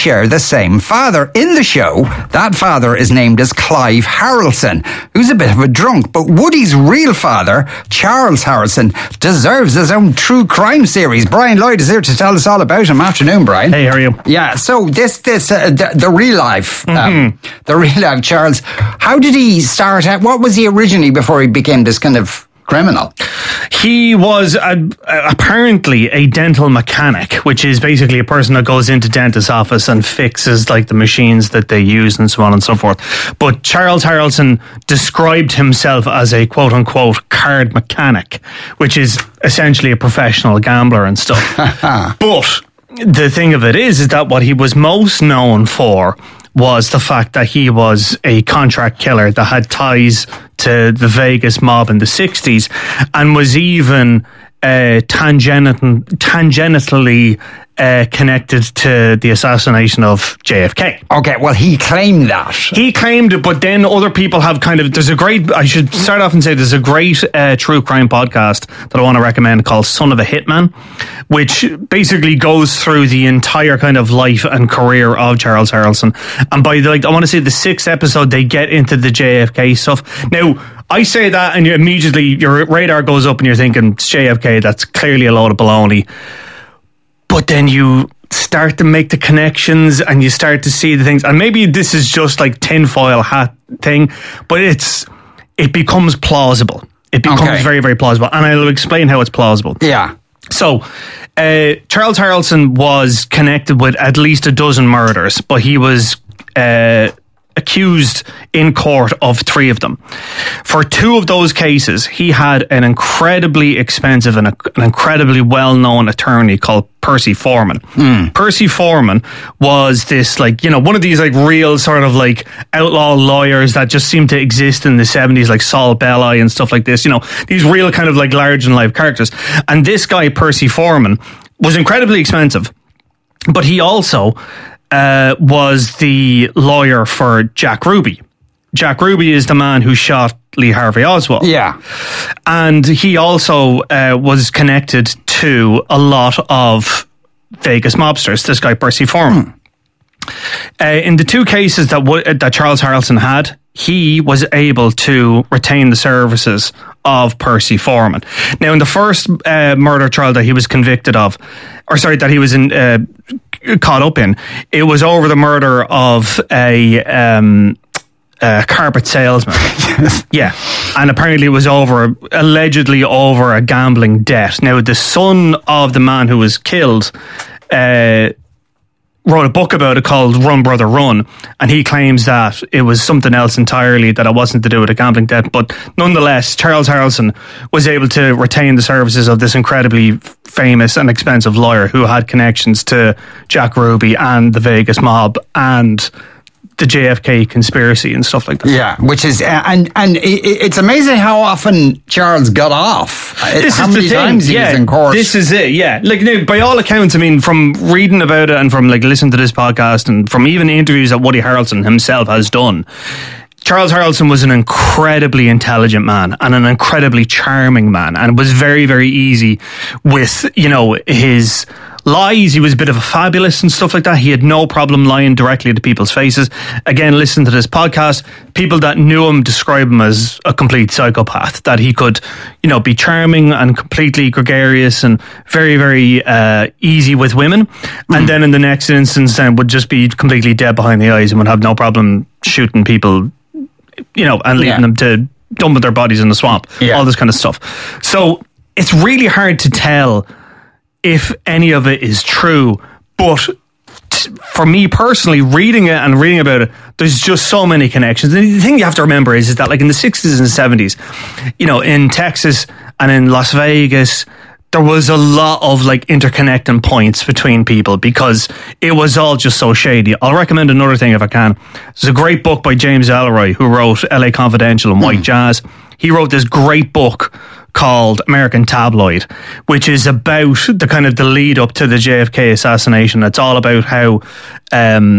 share the same father. In the show, that father is named as Clive Harrelson, who's a bit of a drunk. But Woody's real father, Charles Harrelson, deserves his own true crime series. Brian Lloyd is here to tell us all about him. Afternoon, Brian. Hey, how are you? Yeah, so the real life, the real life Charles. How did he start out? What was he originally before he became this kind of criminal? He was apparently a dental mechanic, which is basically a person that goes into dentist's office and fixes like the machines that they use and so on and so forth. But Charles Harrelson described himself as a quote unquote card mechanic, which is essentially a professional gambler and stuff. But the thing of it is that what he was most known for was the fact that he was a contract killer that had ties to the Vegas mob in the 60s and was even tangentially connected to the assassination of JFK. Okay, well, he claimed that. He claimed it, but then other people have I should start off and say there's a great true crime podcast that I want to recommend called Son of a Hitman, which basically goes through the entire kind of life and career of Charles Harrelson. And by I want to say the 6th episode, they get into the JFK stuff. Now, I say that and immediately your radar goes up and you're thinking, it's JFK, that's clearly a load of baloney. But then you start to make the connections and you start to see the things. And maybe this is just like tinfoil hat thing, but it becomes plausible. It becomes very, very plausible. And I'll explain how it's plausible. Yeah. So, Charles Harrelson was connected with at least a dozen murders, but he was accused in court of 3 of them. For 2 of those cases, he had an incredibly expensive and an incredibly well-known attorney called Percy Foreman. Percy Foreman was this one of these real sort of outlaw lawyers that just seemed to exist in the 70s, like Saul Belli and stuff like this, these real kind of large in life characters. And this guy, Percy Foreman, was incredibly expensive, but he also was the lawyer for Jack Ruby. Jack Ruby is the man who shot Lee Harvey Oswald. Yeah. And he also was connected to a lot of Vegas mobsters, this guy Percy Foreman. In the 2 cases that Charles Harrelson had, he was able to retain the services of Percy Foreman. Now, in the first murder trial that he was convicted of, that he was caught up in, it was over the murder of a carpet salesman. Yeah. And apparently it was allegedly over a gambling debt. Now, the son of the man who was killed wrote a book about it called Run Brother Run, and he claims that it was something else entirely, that it wasn't to do with a gambling debt. But nonetheless, Charles Harrelson was able to retain the services of this incredibly famous and expensive lawyer who had connections to Jack Ruby and the Vegas mob and the JFK conspiracy and stuff like that. Yeah, which is and it's amazing how often Charles got off. How many times he was in court. This is it. Yeah, now, by all accounts, I mean, from reading about it and from listening to this podcast and from even interviews that Woody Harrelson himself has done, Charles Harrelson was an incredibly intelligent man and an incredibly charming man, and it was very, very easy with his lies. He was a bit of a fabulist and stuff like that. He had no problem lying directly to people's faces. Again, listen to this podcast. People that knew him describe him as a complete psychopath, that he could, be charming and completely gregarious and very, very easy with women. And then in the next instance, would just be completely dead behind the eyes and would have no problem shooting people, and leaving them to dump their bodies in the swamp. Yeah. All this kind of stuff. So it's really hard to tell if any of it is true, but for me personally, reading it and reading about it, there's just so many connections. And the thing you have to remember is that in the 60s and 70s, in Texas and in Las Vegas, there was a lot of interconnecting points between people because it was all just so shady. I'll recommend another thing if I can. There's a great book by James Ellroy, who wrote LA Confidential and White Jazz. He wrote this great book called American Tabloid, which is about the lead up to the JFK assassination. It's all about how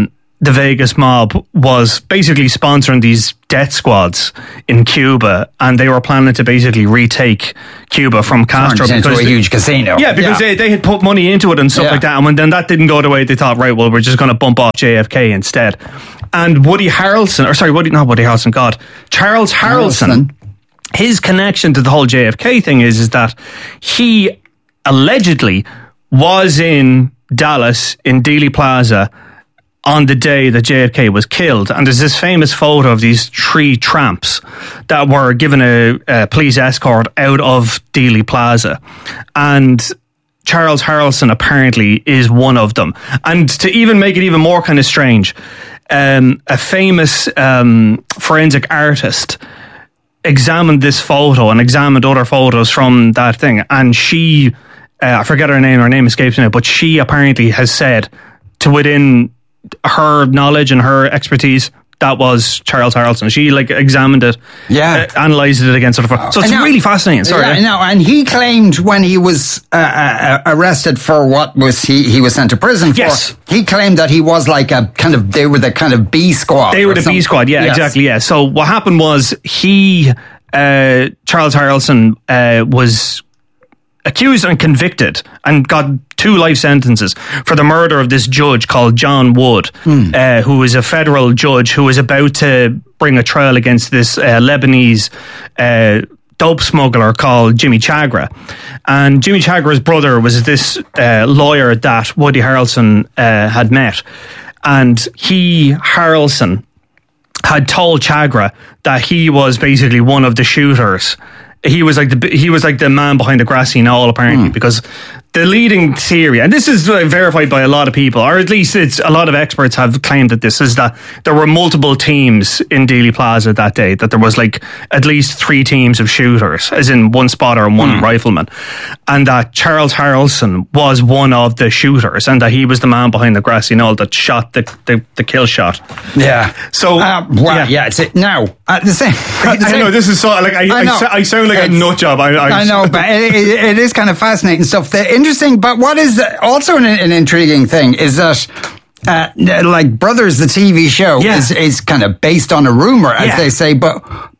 the Vegas mob was basically sponsoring these death squads in Cuba, and they were planning to basically retake Cuba from Castro. Into a huge casino. Yeah, because they had put money into it and stuff like that, and when then that didn't go the way they thought, right, well, we're just going to bump off JFK instead. And Charles Harrelson, his connection to the whole JFK thing is that he allegedly was in Dallas, in Dealey Plaza, on the day that JFK was killed. And there's this famous photo of these 3 tramps that were given a police escort out of Dealey Plaza. And Charles Harrelson apparently is one of them. And to even make it even more kind of strange, a famous forensic artist examined this photo and examined other photos from that thing. And she, I forget her name escapes me now, but she apparently has said, to within her knowledge and her expertise, that was Charles Harrelson. She examined it, analysed it against other photos. So it's really fascinating. Sorry. And he claimed when he was arrested for what was he was sent to prison for. Yes. He claimed that he was they were the kind of B squad. They were the B squad, exactly, yeah. So what happened was Charles Harrelson was accused and convicted and got 2 life sentences for the murder of this judge called John Wood, who is a federal judge who was about to bring a trial against this Lebanese dope smuggler called Jimmy Chagra. And Jimmy Chagra's brother was this lawyer that Woody Harrelson had met. And Harrelson had told Chagra that he was basically one of the shooters. He was like the man behind the grassy knoll, apparently, because the leading theory, and this is verified by a lot of people, or at least a lot of experts have claimed that this is that there were multiple teams in Dealey Plaza that day, that there was at least 3 teams of shooters, as in 1 spotter and 1 rifleman, and that Charles Harrelson was one of the shooters, and that he was the man behind the grassy knoll that shot the kill shot. Yeah. So it's it now. At the same. I know this is so I sound like a nut job. I know, but it is kind of fascinating stuff. Interesting, but what is also an intriguing thing is that Brothers, the TV show, is kind of based on a rumor, as they say, but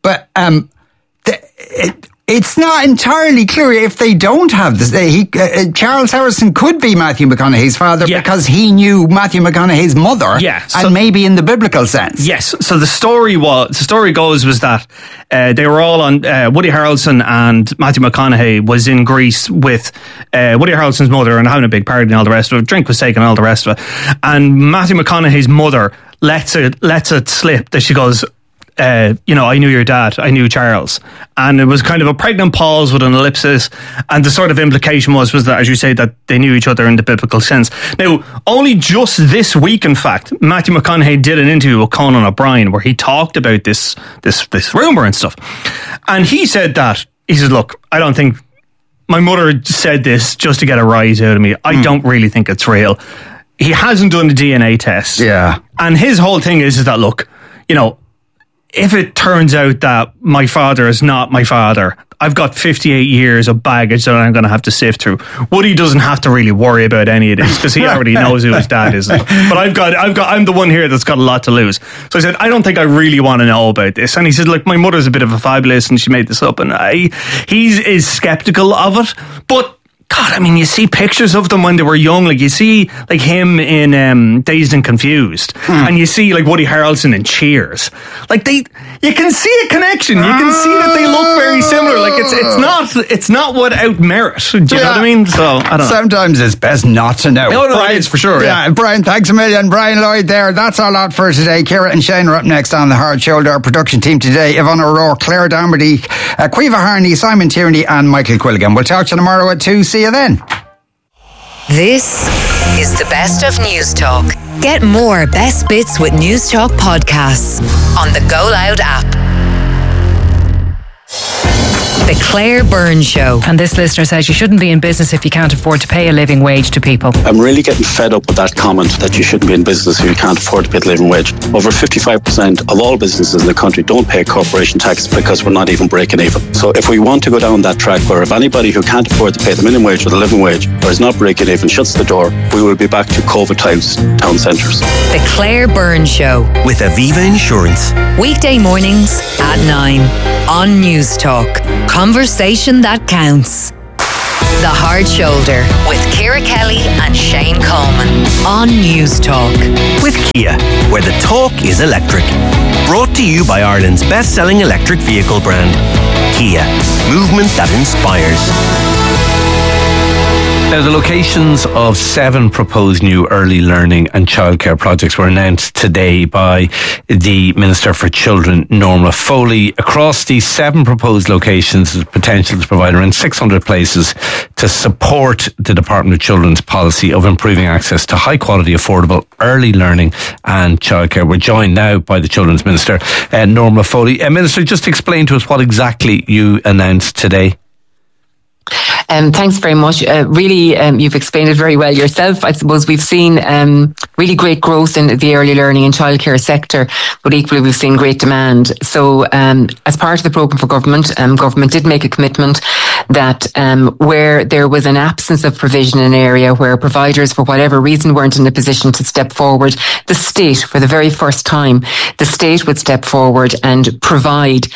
it's not entirely clear if they don't have this. Charles Harrelson could be Matthew McConaughey's father because he knew Matthew McConaughey's mother, and maybe in the biblical sense. Yes. So the story goes was that they were all on. Woody Harrelson and Matthew McConaughey was in Greece with Woody Harrelson's mother and having a big party and all the rest of it. Drink was taken and all the rest of it. And Matthew McConaughey's mother lets it slip that she goes, I knew your dad, I knew Charles. And it was kind of a pregnant pause with an ellipsis, and the sort of implication was that, as you say, that they knew each other in the biblical sense. Now, only just this week, in fact, Matthew McConaughey did an interview with Conan O'Brien where he talked about this rumour and stuff. And he said, look, I don't think my mother said this just to get a rise out of me. I don't really think it's real. He hasn't done the DNA test. Yeah. And his whole thing is that, look, if it turns out that my father is not my father, I've got 58 years of baggage that I'm going to have to sift through. Woody doesn't have to really worry about any of this because he already knows who his dad is. But I'm the one here that's got a lot to lose. So I said, I don't think I really want to know about this. And he said, look, my mother's a bit of a fabulist and she made this up. And he is skeptical of it. But God, I mean, you see pictures of them when they were young. You see, him in Dazed and Confused, and you see Woody Harrelson in Cheers. You can see a connection. You can see that they look very similar. It's not without merit. Do you know what I mean? So I don't know. Sometimes it's best not to know. No, Brian, it's for sure. Yeah, Brian, thanks a million. Brian Lloyd there. That's our lot for today. Ciara and Shane are up next on The Hard Shoulder. Our production team today: Yvonne O'Rourke, Claire Darmody, Caoimhe Harney, Simon Tierney, and Michael Quilligan. We'll talk to you tomorrow at 2. See you then. This is the Best of News Talk. Get more Best Bits with News Talk podcasts on the Go Loud app. The Claire Byrne Show. And this listener says you shouldn't be in business if you can't afford to pay a living wage to people. I'm really getting fed up with that comment that you shouldn't be in business if you can't afford to pay the living wage. Over 55% of all businesses in the country don't pay corporation tax because we're not even breaking even. So if we want to go down that track where if anybody who can't afford to pay the minimum wage or the living wage or is not breaking even shuts the door, we will be back to COVID times town centres. The Claire Byrne Show. With Aviva Insurance. Weekday mornings at 9 on News Talk. Conversation that counts. The Hard Shoulder with Ciara Kelly and Shane Coleman on News Talk. With Kia, where the talk is electric. Brought to you by Ireland's best-selling electric vehicle brand, Kia. Movement that inspires. Now, the locations of 7 proposed new early learning and childcare projects were announced today by the Minister for Children, Norma Foley. Across these 7 proposed locations, there's potential to provide around 600 places to support the Department of Children's policy of improving access to high-quality, affordable early learning and childcare. We're joined now by the Children's Minister, Norma Foley. Minister, just explain to us what exactly you announced today. Thanks very much. You've explained it very well yourself. I suppose we've seen really great growth in the early learning and childcare sector, but equally we've seen great demand. So as part of the programme for government, government did make a commitment that where there was an absence of provision in an area where providers for whatever reason weren't in a position to step forward, the state, for the very first time, the state would step forward and provide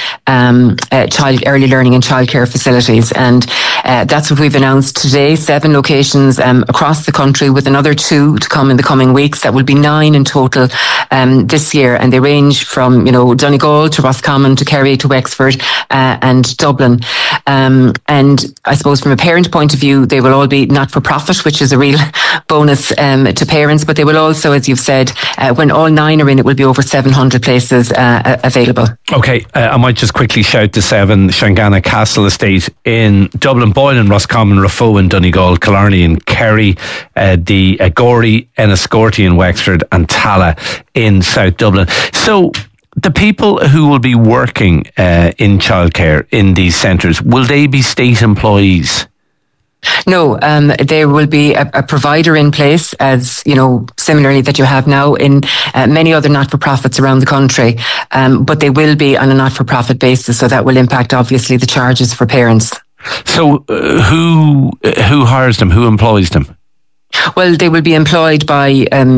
early learning and childcare facilities. And that's what we've announced today, 7 locations across the country, with another 2 to come in the coming weeks. That will be 9 in total this year, and they range from Donegal to Roscommon to Kerry to Wexford and Dublin. And I suppose from a parent point of view, they will all be not-for-profit, which is a real bonus to parents, but they will also, as you've said, when all 9 are in, it will be over 700 places available. Okay, I might just quickly shout the 7: Shangana Castle Estate in Dublin, Boylan, Roscommon, Raphoe in Donegal, Killarney in Kerry, the Gorey, Enniscorthy in Wexford, and Tala in South Dublin. So the people who will be working in childcare in these centres, will they be state employees? No, there will be a provider in place, as similarly that you have now in many other not-for-profits around the country, but they will be on a not-for-profit basis, so that will impact obviously the charges for parents. So who hires them? Who employs them? Well, they will be employed by,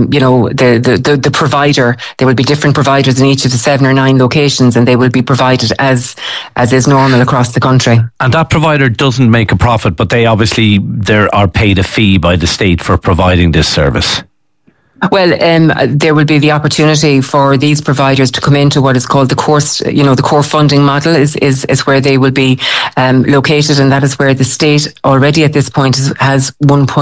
the provider. There will be different providers in each of the 7 or 9 locations, and they will be provided as is normal across the country. And that provider doesn't make a profit, but they are paid a fee by the state for providing this service. Well, there will be the opportunity for these providers to come into what is called the core funding model is where they will be located, and that is where the state already at this point has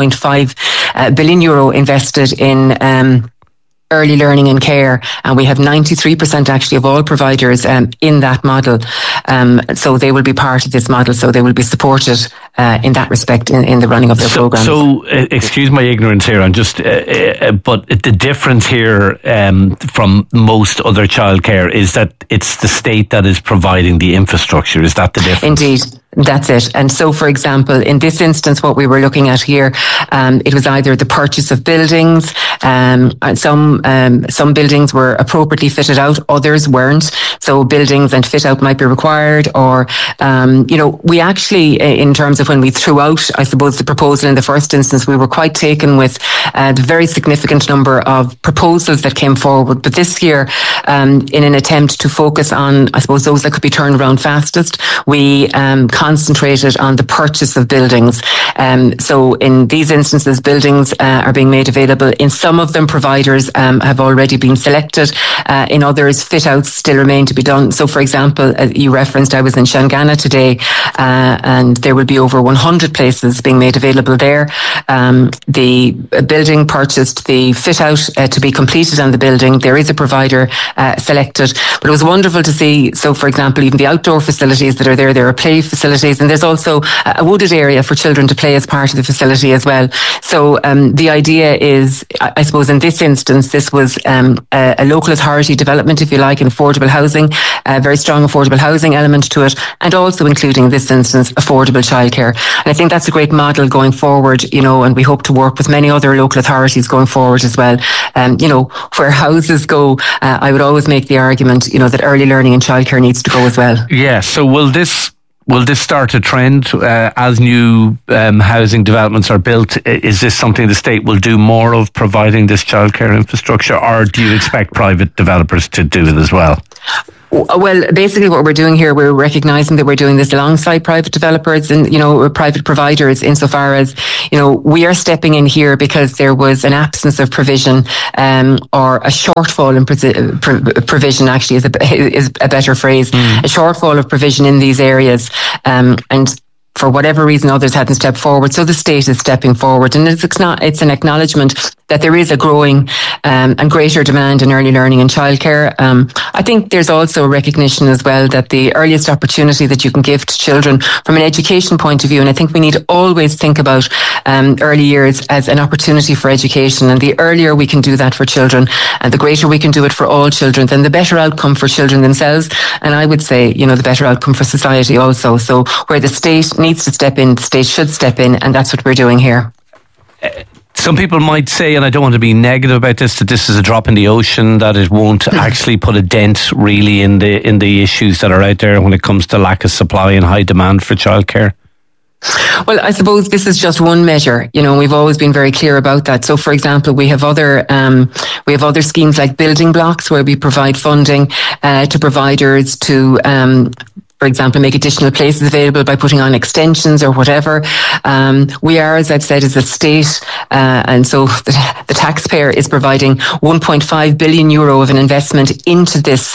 1.5 billion euro invested in early learning and care, and we have 93% actually of all providers in that model. So they will be part of this model, so they will be supported in that respect in the running of their programme. So, excuse my ignorance here, I'm just, but the difference here from most other childcare is that it's the state that is providing the infrastructure. Is that the difference? Indeed. That's it. And so, for example, in this instance, what we were looking at here, it was either the purchase of buildings. Some buildings were appropriately fitted out, others weren't. So buildings and fit out might be required, or, we actually, in terms of when we threw out, I suppose, the proposal in the first instance, we were quite taken with the very significant number of proposals that came forward. But this year, in an attempt to focus on, I suppose, those that could be turned around fastest, we concentrated on the purchase of buildings. So in these instances, buildings are being made available. In some of them, providers have already been selected. In others, fit-outs still remain to be done. So, for example, you referenced I was in Shangana today, and there will be over 100 places being made available there. The building purchased, the fit-out to be completed on the building. There is a provider selected. But it was wonderful to see, so for example, even the outdoor facilities that are there are play facilities facilities, and there's also a wooded area for children to play as part of the facility as well. So the idea is, I suppose in this instance, this was a local authority development, if you like, in affordable housing, a very strong affordable housing element to it, and also including in this instance affordable childcare. And I think that's a great model going forward, and we hope to work with many other local authorities going forward as well. Where houses go, I would always make the argument, that early learning and childcare needs to go as well. Yeah, so will this start a trend as new housing developments are built? Is this something the state will do more of, providing this childcare infrastructure, or do you expect private developers to do it as well? Well, basically what we're doing here, we're recognising that we're doing this alongside private developers and, private providers, insofar as, we are stepping in here because there was an absence of provision, or a shortfall in provision, actually is a better phrase, a shortfall of provision in these areas. And for whatever reason, others hadn't stepped forward. So the state is stepping forward, and it's an acknowledgement that there is a growing and greater demand in early learning and childcare. I think there's also a recognition as well that the earliest opportunity that you can give to children from an education point of view, and I think we need to always think about early years as an opportunity for education, and the earlier we can do that for children and the greater we can do it for all children, then the better outcome for children themselves, and I would say, the better outcome for society also. So where the state needs to step in, the state should step in, and that's what we're doing here. Some people might say, and I don't want to be negative about this, that this is a drop in the ocean, that it won't actually put a dent really in the issues that are out there when it comes to lack of supply and high demand for childcare. Well, I suppose this is just one measure. We've always been very clear about that. So, for example, we have other schemes like building blocks, where we provide funding to providers to, for example, make additional places available by putting on extensions or whatever. We are, as I've said, as a state, and so the taxpayer is providing €1.5 billion of an investment into this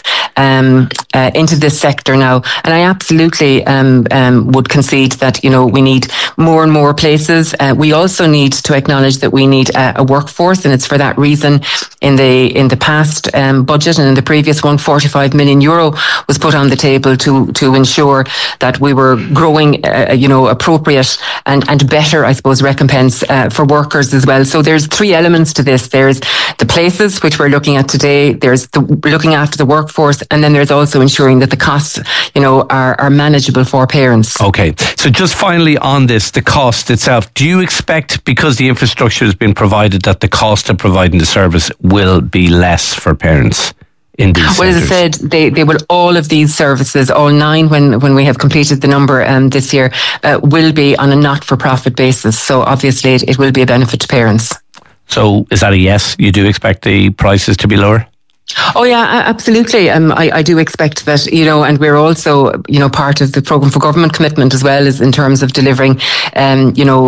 sector now. And I absolutely would concede that we need more and more places. We also need to acknowledge that we need a workforce, and it's for that reason in the past budget and in the previous one, €45 million was put on the table to ensure that we were growing, appropriate and better, I suppose, recompense for workers as well. So there's three elements to this. There's the places, which we're looking at today. There's looking after the workforce, and then there's also ensuring that the costs, are manageable for parents. Okay. So just finally on this, the cost itself, do you expect, because the infrastructure has been provided, that the cost of providing the service will be less for parents in these Well, centres? as I said, they will, all of these services, all 9, when we have completed the number this year, will be on a not-for-profit basis. So obviously it will be a benefit to parents. So is that a yes? You do expect the prices to be lower? Oh yeah, absolutely. I do expect that, and we're also, part of the Programme for Government commitment as well, is in terms of delivering, a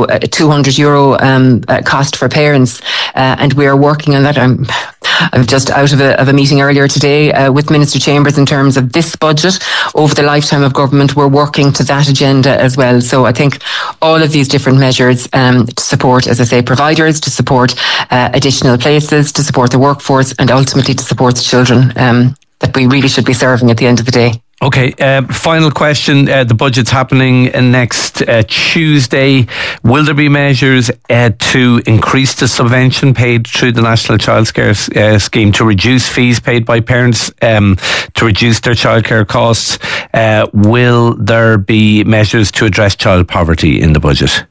€200 cost for parents, and we are working on that. I'm just out of a meeting earlier today with Minister Chambers in terms of this budget over the lifetime of government. We're working to that agenda as well. So I think all of these different measures to support, as I say, providers, to support additional places, to support the workforce, and ultimately to support the children that we really should be serving at the end of the day. Okay, final question. The budget's happening next Tuesday. Will there be measures to increase the subvention paid through the National Childcare Scheme, to reduce fees paid by parents, to reduce their childcare costs? Will there be measures to address child poverty in the budget?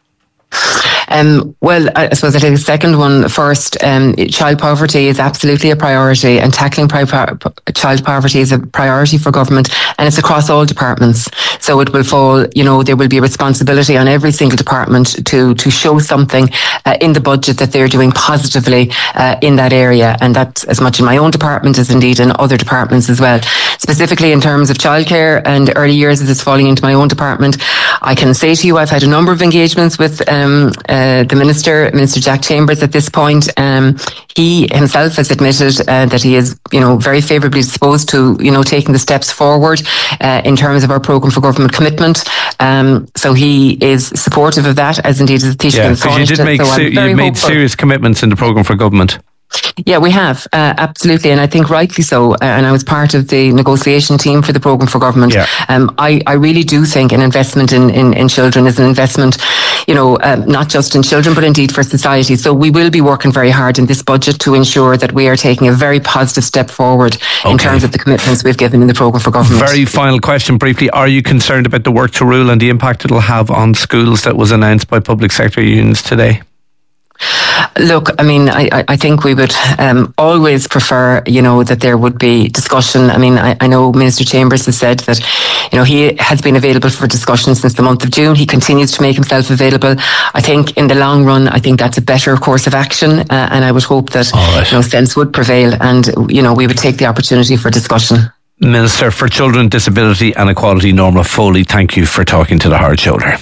Well, I suppose I'll take the second one first. Child poverty is absolutely a priority, and tackling child poverty is a priority for government, and it's across all departments. So it will fall, there will be a responsibility on every single department to show something in the budget that they're doing positively in that area, and that's as much in my own department as indeed in other departments as well. Specifically in terms of childcare and early years, as it's falling into my own department, I can say to you I've had a number of engagements with the Minister Jack Chambers at this point. He himself has admitted that he is, very favourably disposed to, taking the steps forward in terms of our Programme for Government commitment. So he is supportive of that, as indeed is the Taoiseach. Yeah, because you made serious commitments in the Programme for Government. Yeah, we have, absolutely. And I think rightly so. And I was part of the negotiation team for the programme for government. Yeah. I really do think an investment in children is an investment, not just in children, but indeed for society. So we will be working very hard in this budget to ensure that we are taking a very positive step forward in terms of the commitments we've given in the programme for government. Very final question briefly. Are you concerned about the work to rule and the impact it'll have on schools that was announced by public sector unions today? Look, I mean, I think we would always prefer, that there would be discussion. I mean, I know Minister Chambers has said that, he has been available for discussion since the month of June. He continues to make himself available. I think in the long run, I think that's a better course of action. And I would hope that, sense would prevail and, we would take the opportunity for discussion. Minister for Children, Disability and Equality, Norma Foley, thank you for talking to The Hard Shoulder.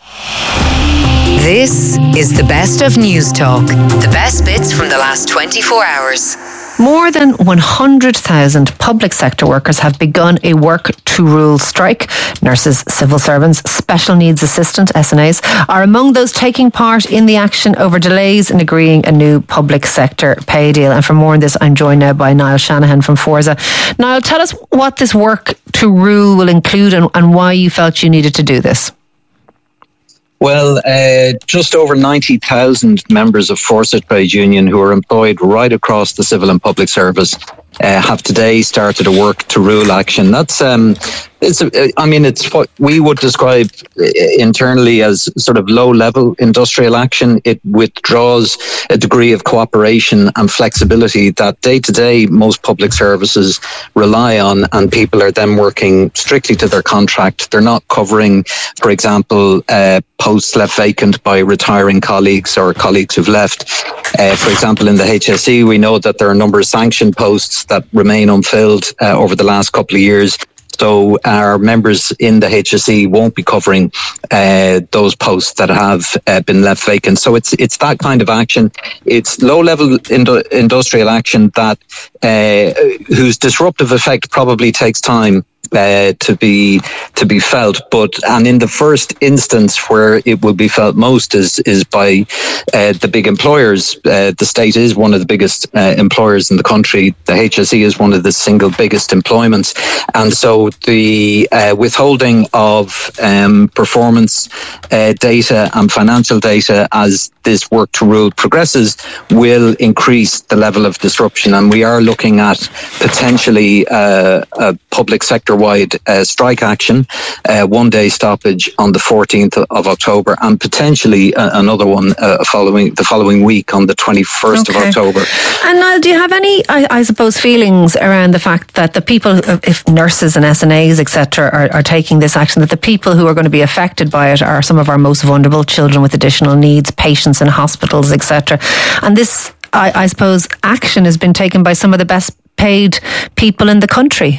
This is the best of News Talk. The best bits from the last 24 hours. More than 100,000 public sector workers have begun a work to rule strike. Nurses, civil servants, special needs assistant SNAs are among those taking part in the action over delays in agreeing a new public sector pay deal. And for more on this, I'm joined now by Niall Shanahan from Forza. Niall, tell us what this work to rule will include and why you felt you needed to do this. Well, just over 90,000 members of Forza Trade Union who are employed right across the civil and public service have today started a work to rule action. That's it's what we would describe internally as sort of low-level industrial action. It withdraws a degree of cooperation and flexibility that day-to-day most public services rely on, and people are then working strictly to their contract. They're not covering, for example, posts left vacant by retiring colleagues or colleagues who've left. For example, in the HSE, we know that there are a number of sanctioned posts that remain unfilled over the last couple of years. So our members in the HSE won't be covering those posts that have been left vacant. So it's that kind of action. It's low-level industrial action that whose disruptive effect probably takes time to be felt, and in the first instance where it will be felt most is by the big employers. The state is one of the biggest employers in the country. The HSE is one of the single biggest employments, and so the withholding of performance data and financial data as this work to rule progresses will increase the level of disruption, and we are looking at potentially a public sector-wide strike action, one-day stoppage on the 14th of October, and potentially another one the following week on the 21st of October. And Niall, do you have any, I suppose, feelings around the fact that the people, if nurses and SNAs, etc., are taking this action, that the people who are going to be affected by it are some of our most vulnerable children with additional needs, patients in hospitals, etc. And this, I suppose, action has been taken by some of the best paid people in the country.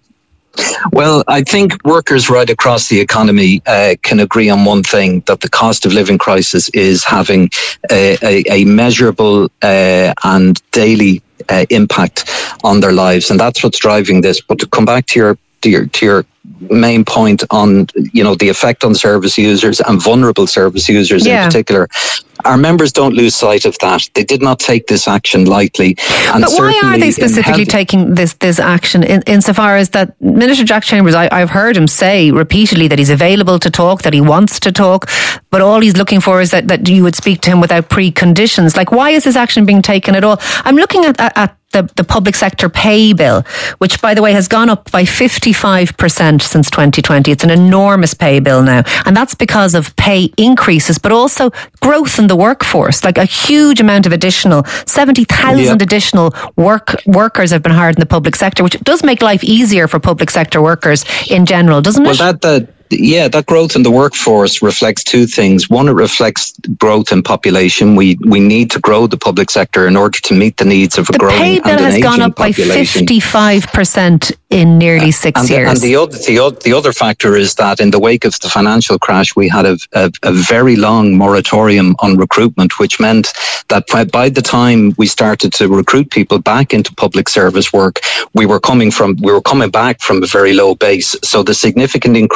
Well, I think workers right across the economy can agree on one thing, that the cost of living crisis is having a measurable and daily impact on their lives, and that's what's driving this. But to come back to your main point on the effect on service users and vulnerable service users in particular, our members don't lose sight of that. They did not take this action lightly. And but why are they specifically taking this action insofar as that Minister Jack Chambers, I've heard him say repeatedly that he's available to talk, that he wants to talk, but all he's looking for is that you would speak to him without preconditions. Like, why is this action being taken at all? I'm looking at the public sector pay bill, which, by the way, has gone up by 55% since 2020. It's an enormous pay bill now. And that's because of pay increases, but also growth in the workforce. Like a huge amount of additional, 70,000 additional workers have been hired in the public sector, which does make life easier for public sector workers in general, doesn't it? Well, that growth in the workforce reflects two things. One, it reflects growth in population. We need to grow the public sector in order to meet the needs of a growing and an aging population. The pay bill has gone up by 55% in nearly 6 years. And the other factor is that in the wake of the financial crash, we had a very long moratorium on recruitment, which meant that by the time we started to recruit people back into public service work, we were coming back from a very low base. So the significant increase you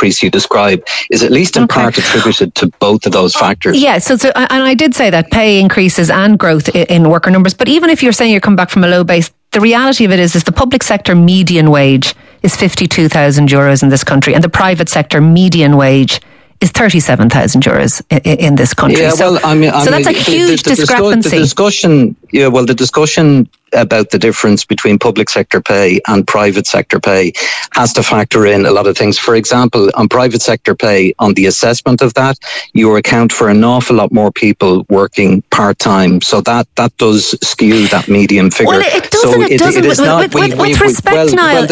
describe is at least in part attributed to both of those factors. Yeah, so and I did say that pay increases and growth in worker numbers, but even if you're saying you're coming back from a low base, the reality of it is the public sector median wage is €52,000 in this country, and the private sector median wage is €37,000 in this country. Yeah, so that's a huge discrepancy. The discussion about the difference between public sector pay and private sector pay has to factor in a lot of things. For example, on private sector pay, on the assessment of that, you account for an awful lot more people working part-time. So that does skew that median figure. Well, it doesn't. With respect, Niall.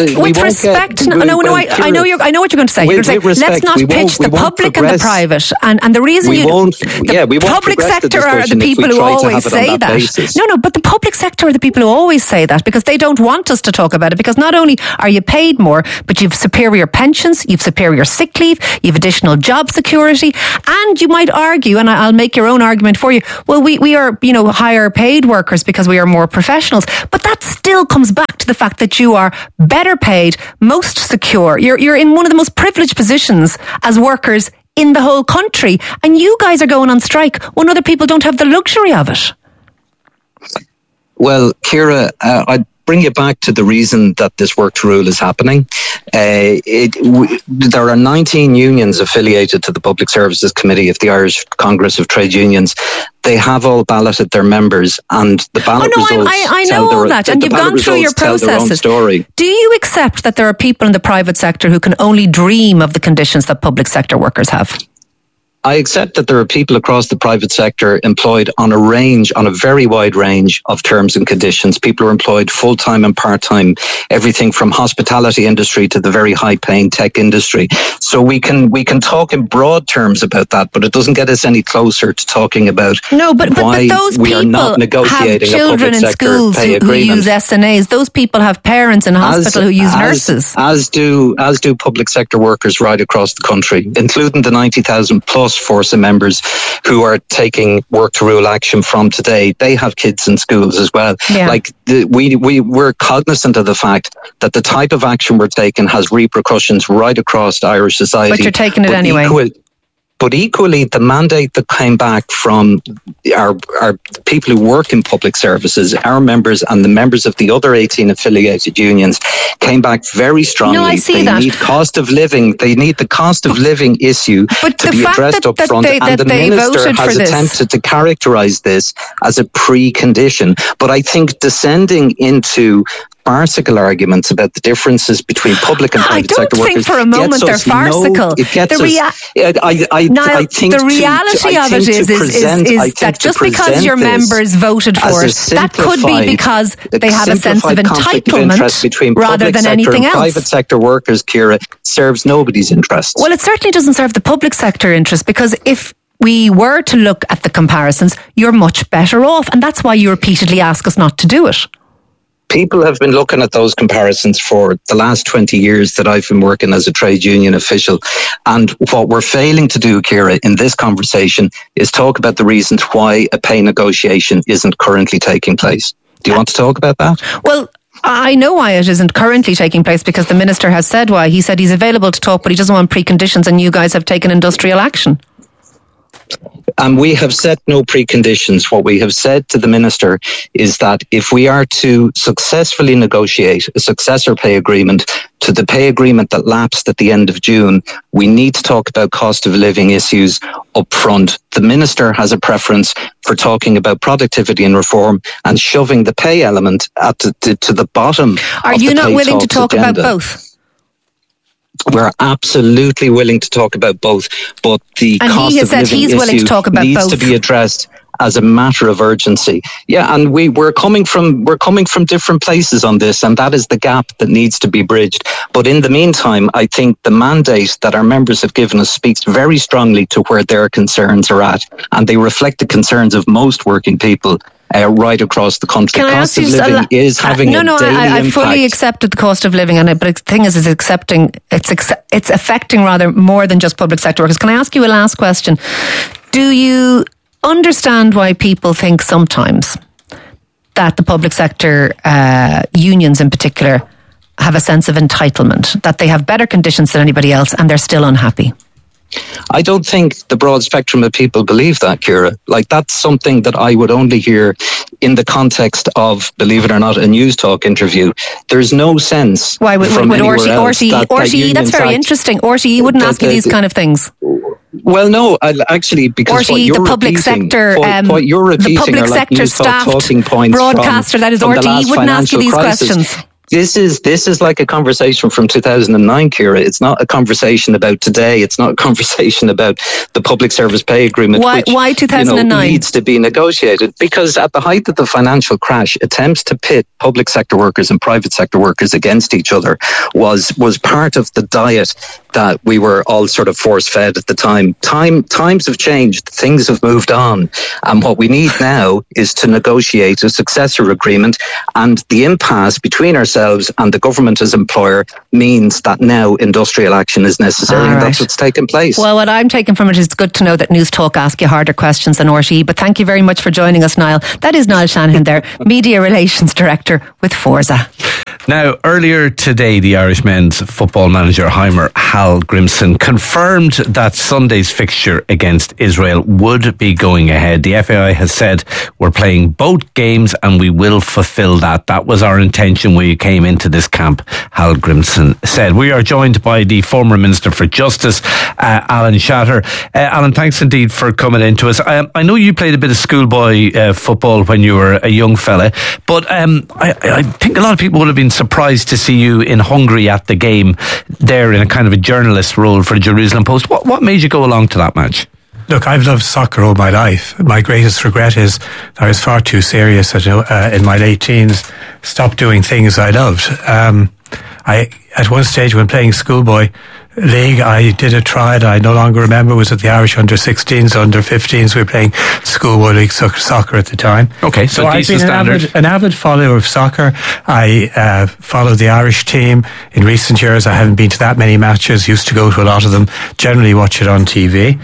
I know what you're going to say. You're going to say, let's not pitch the public and the private. And the reason the public sector are the people who always say that. No, but the public sector are the people who always say that because they don't want us to talk about it, because not only are you paid more, but you've superior pensions, you've superior sick leave, you've additional job security, and you might argue, and I'll make your own argument for you, well, we are, higher paid workers because we are more professionals, but that still comes back to the fact that you are better paid, most secure. You're in one of the most privileged positions as workers in the whole country, and you guys are going on strike when other people don't have the luxury of it. Well, Ciara, I'd bring you back to the reason that this work to rule is happening. There are 19 unions affiliated to the Public Services Committee of the Irish Congress of Trade Unions. They have all balloted their members, and the ballot results I know all that, and you've gone through your processes. Do you accept that there are people in the private sector who can only dream of the conditions that public sector workers have? I accept that there are people across the private sector employed on a very wide range of terms and conditions. People are employed full-time and part-time, everything from hospitality industry to the very high-paying tech industry. So we can talk in broad terms about that, but it doesn't get us any closer to talking about why those we are not negotiating a public sector pay agreement. Who use SNAs. Those people have parents in hospital who use nurses. As do public sector workers right across the country, including the 90,000 plus Forza members who are taking work to rule action from today. They have kids in schools as well. Yeah. We're cognizant of the fact that the type of action we're taking has repercussions right across Irish society. But you're taking it anyway. But equally, the mandate that came back from our people who work in public services, our members and the members of the other 18 affiliated unions, came back very strongly. No, I see that. They need the cost of living issue to be addressed up front. And the minister has attempted to characterise this as a precondition. But I think descending into farcical arguments about the differences between public and private sector workers. I don't think for a moment they're farcical. The reality of it is that just because your members voted for it, that could be because they have a sense of entitlement rather than anything else. Private sector workers, Ciara, serves nobody's interest. Well, it certainly doesn't serve the public sector interest, because if we were to look at the comparisons, you're much better off, and that's why you repeatedly ask us not to do it. People have been looking at those comparisons for the last 20 years that I've been working as a trade union official. And what we're failing to do, Ciara, in this conversation is talk about the reasons why a pay negotiation isn't currently taking place. Do you want to talk about that? Well, I know why it isn't currently taking place, because the minister has said why. He said he's available to talk, but he doesn't want preconditions, and you guys have taken industrial action. And we have set no preconditions. What we have said to the minister is that if we are to successfully negotiate a successor pay agreement to the pay agreement that lapsed at the end of June, we need to talk about cost of living issues up front. The minister has a preference for talking about productivity and reform and shoving the pay element to the bottom. Are you not willing to talk about both? We're absolutely willing to talk about both, but the cost of living issue needs to be addressed as a matter of urgency. Yeah, and we're coming from different places on this, and that is the gap that needs to be bridged. But in the meantime, I think the mandate that our members have given us speaks very strongly to where their concerns are at, and they reflect the concerns of most working people right across the country. Cost of living is having a daily impact. I fully accepted the cost of living, but the thing is it's affecting rather more than just public sector workers. Can I ask you a last question? Do you understand why people think sometimes that the public sector unions in particular have a sense of entitlement, that they have better conditions than anybody else and they're still unhappy? I don't think the broad spectrum of people believe that, Ciara. Like, that's something that I would only hear in the context of, believe it or not, a News Talk interview. There's no sense. Why would RTE? That's very interesting. RTE wouldn't ask you these kind of things. Well, no, actually, because RTE, the public sector, what you're repeating, the public sector staffed talking points broadcaster, that is RTE, wouldn't ask you these questions. This is like a conversation from 2009, Ciara. It's not a conversation about today. It's not a conversation about the public service pay agreement. Why 2009? Needs to be negotiated, because at the height of the financial crash, attempts to pit public sector workers and private sector workers against each other was part of the diet that we were all sort of force-fed at the time. Times have changed. Things have moved on. And what we need now is to negotiate a successor agreement. And the impasse between ourselves and the government as employer means that now industrial action is necessary. And that's what's taken place. Well, what I'm taking from it is it's good to know that News Talk ask you harder questions than RTE. But thank you very much for joining us, Niall. That is Niall Shanahan there, Media Relations Director with Forza. Now, earlier today, the Irish men's football manager, Heimer Hallgrimsson, confirmed that Sunday's fixture against Israel would be going ahead. The FAI has said we're playing both games and we will fulfil that. That was our intention when we came into this camp, Hallgrimsson said. We are joined by the former Minister for Justice, Alan Shatter. Alan, thanks indeed for coming in to us. I know you played a bit of schoolboy football when you were a young fella, but I think a lot of people would have been surprised to see you in Hungary at the game there in a kind of a journalist role for the Jerusalem Post. What made you go along to that match? Look, I've loved soccer all my life. My greatest regret is that I was far too serious in my late teens, stopped doing things I loved. At one stage when playing schoolboy league, I did a trial I no longer remember. It was at the Irish under-16s, under-15s. We were playing schoolboy league soccer at the time. Okay, so I've been an avid follower of soccer. I followed the Irish team. In recent years, I haven't been to that many matches, used to go to a lot of them, generally watch it on TV.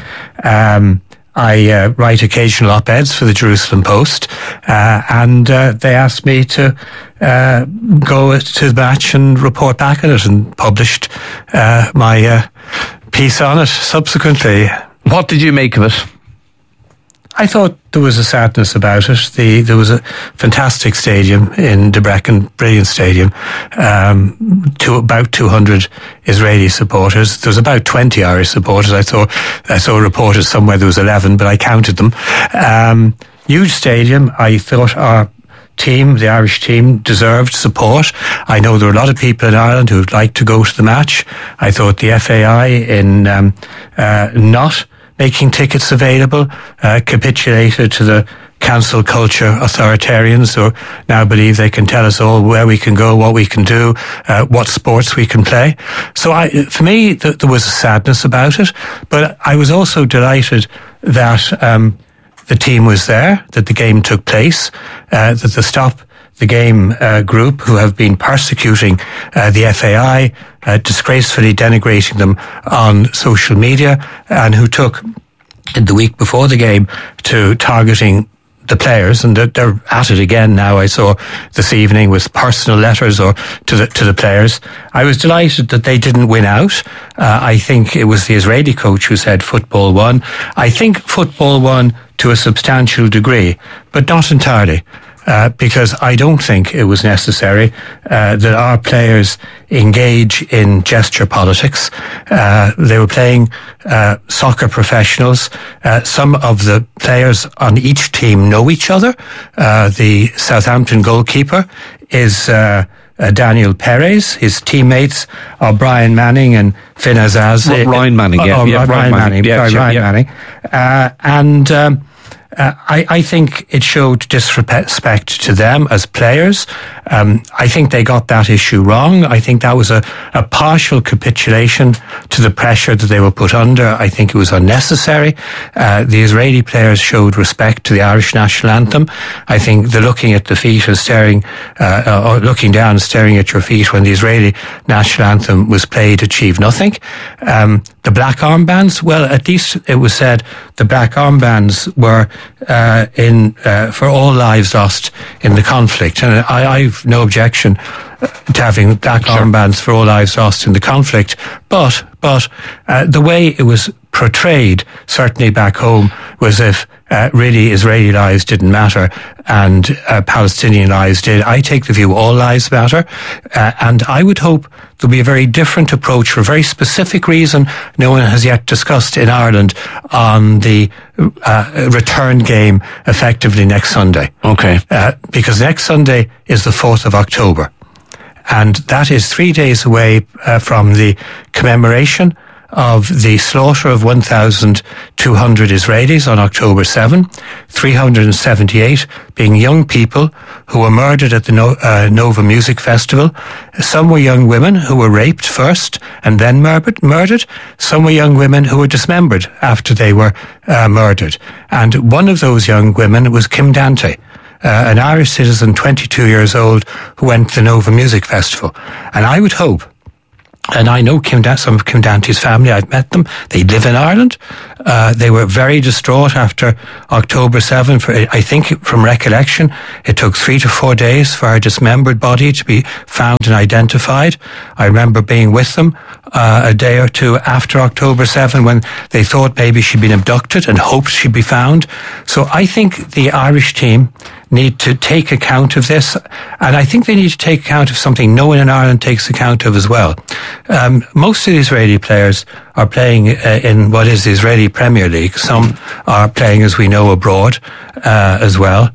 I write occasional op-eds for the Jerusalem Post, and they asked me to go to the match and report back on it, and published my piece on it subsequently. What did you make of it? I thought there was a sadness about it. There was a fantastic stadium in Debrecen, brilliant stadium, to about 200 Israeli supporters. There was about 20 Irish supporters. I saw reporters somewhere there was 11, but I counted them. Huge stadium. I thought our team, the Irish team, deserved support. I know there are a lot of people in Ireland who would like to go to the match. I thought the FAI in not making tickets available capitulated to the cancel culture authoritarians who now believe they can tell us all where we can go, what we can do, what sports we can play. So for me, there was a sadness about it, but I was also delighted that the team was there, that the game took place, that the Stop the Game group, who have been persecuting the FAI, disgracefully denigrating them on social media, and who took in the week before the game to targeting the players, and they're at it again now. I saw this evening with personal letters to the players. I was delighted that they didn't win out. I think it was the Israeli coach who said football won. I think football won to a substantial degree, but not entirely. Because I don't think it was necessary that our players engage in gesture politics. They were playing soccer professionals. Some of the players on each team know each other. The Southampton goalkeeper is Daniel Perez. His teammates are Brian Manning and Finn Azaz. Ryan Manning, Ryan Manning. And I think it showed disrespect to them as players. I think they got that issue wrong. I think that was a partial capitulation to the pressure that they were put under. I think it was unnecessary. The Israeli players showed respect to the Irish national anthem. I think the looking at the feet and staring, or looking down and staring at your feet when the Israeli national anthem was played achieved nothing. The black armbands, well, at least it was said the black armbands were for all lives lost in the conflict. And I've no objection to having black armbands for all lives lost in the conflict. But the way it was portrayed, certainly back home, was if really Israeli lives didn't matter and Palestinian lives did. I take the view all lives matter, and I would hope there'll be a very different approach for a very specific reason no one has yet discussed in Ireland on the return game effectively next Sunday. Okay. Because next Sunday is the 4th of October, and that is 3 days away from the commemoration of the slaughter of 1,200 Israelis on October 7, 378 being young people who were murdered at the Nova Music Festival. Some were young women who were raped first and then murdered. Some were young women who were dismembered after they were murdered. And one of those young women was Kim Dante, an Irish citizen, 22 years old, who went to the Nova Music Festival. And I would hope, and I know some of Kim Dante's family, I've met them, they live in Ireland. They were very distraught after October 7. I think from recollection, it took 3 to 4 days for her dismembered body to be found and identified. I remember being with them a day or two after October 7 when they thought maybe she'd been abducted and hoped she'd be found. So I think the Irish team need to take account of this, and I think they need to take account of something no one in Ireland takes account of as well. Most of the Israeli players are playing in what is the Israeli Premier League. Some are playing, as we know, abroad as well.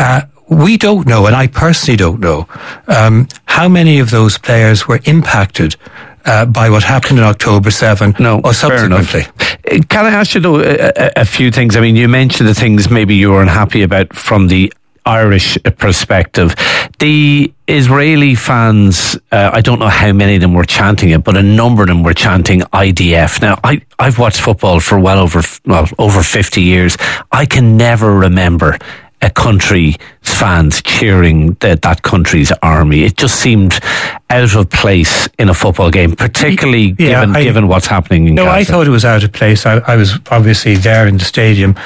We don't know, and I personally don't know, how many of those players were impacted by what happened in October 7 or subsequently. Can I ask you, though, a few things? I mean, you mentioned the things maybe you were unhappy about from the Irish perspective. The Israeli fans, I don't know how many of them were chanting it, but a number of them were chanting IDF. Now, I've watched football for over 50 years. I can never remember a country's fans cheering that country's army. It just seemed out of place in a football game, particularly given what's happening in Gaza. I thought it was out of place. I was obviously there in the stadium.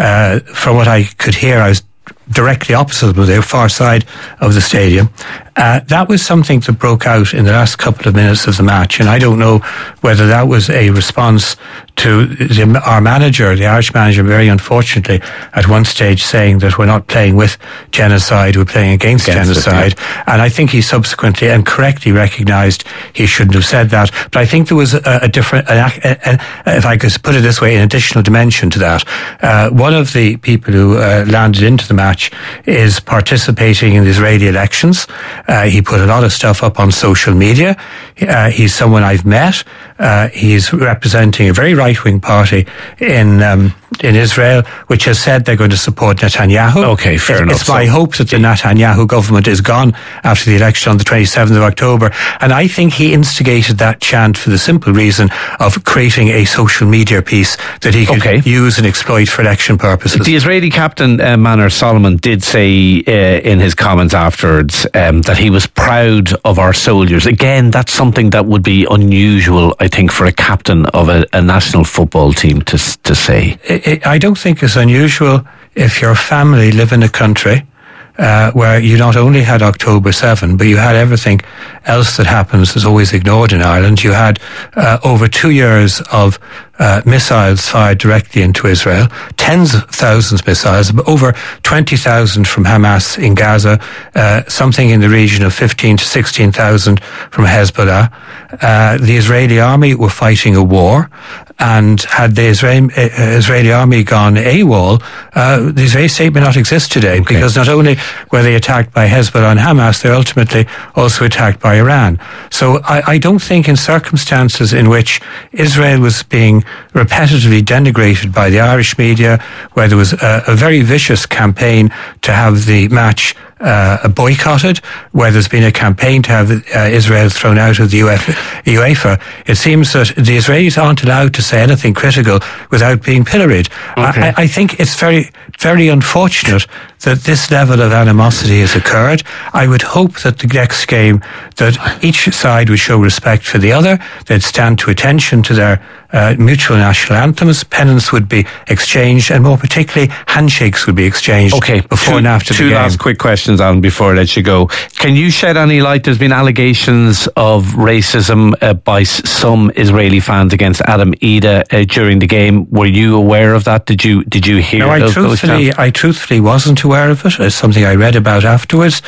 From what I could hear, I was directly opposite them, the far side of the stadium. That was something that broke out in the last couple of minutes of the match, and I don't know whether that was a response to our manager, the Irish manager, very unfortunately, at one stage saying that we're not playing with genocide, we're playing against genocide. And I think he subsequently and correctly recognised he shouldn't have said that. But I think there was a different, if I could put it this way, an additional dimension to that. One of the people who landed into the match is participating in the Israeli elections. He put a lot of stuff up on social media. He's someone I've met. He's representing a very right-wing party in Israel, which has said they're going to support Netanyahu. Okay, fair enough. It's my hope that the Netanyahu government is gone after the election on the 27th of October. And I think he instigated that chant for the simple reason of creating a social media piece that he could use and exploit for election purposes. The Israeli captain, Manor Solomon, did say in his comments afterwards that he was proud of our soldiers. Again, that's something that would be unusual, I think, for a captain of a national football team to say. I don't think it's unusual if your family live in a country where you not only had October 7, but you had everything else that happens is always ignored in Ireland. You had over 2 years of missiles fired directly into Israel, tens of thousands of missiles, over 20,000 from Hamas in Gaza, something in the region of 15 to 16,000 from Hezbollah. The Israeli army were fighting a war, and had the Israeli army gone AWOL, the Israeli state may not exist today, because not only were they attacked by Hezbollah and Hamas, they're ultimately also attacked by Iran. So I don't think in circumstances in which Israel was being repetitively denigrated by the Irish media, where there was a very vicious campaign to have the match boycotted, where there's been a campaign to have Israel thrown out of the UEFA, it seems that the Israelis aren't allowed to say anything critical without being pilloried. I think it's very, very unfortunate that this level of animosity has occurred. I would hope that the next game, that each side would show respect for the other, they'd stand to attention to their mutual national anthems, pennants would be exchanged, and more particularly, handshakes would be exchanged before and after the game. Two last quick questions. questions, Alan, before I let you go. Can you shed any light? There's been allegations of racism by some Israeli fans against Adam Ida during the game. Were you aware of that? Did you hear? No, I truthfully wasn't aware of it. It's something I read about afterwards.